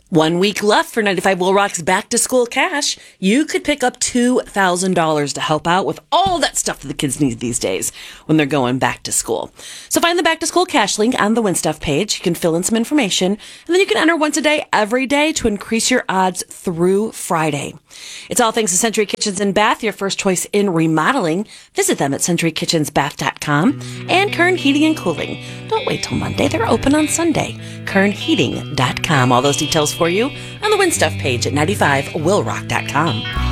1 week left for 95 Will Rock's Back to School Cash. You could pick up $2,000 to help out with all that stuff that the kids need these days when they're going back to school. So find the Back to School Cash link on the Win Stuff page. You can fill in some information, and then you can enter once a day, every day, to increase your odds through Friday. It's all thanks to Century Kitchens and Bath, your first choice in remodeling. Visit them at centurykitchensbath.com and Kern Heating and Cooling. Don't wait till Monday. They're open on Sunday. KernHeating.com. All those details for you on the Win Stuff page at 95willrock.com.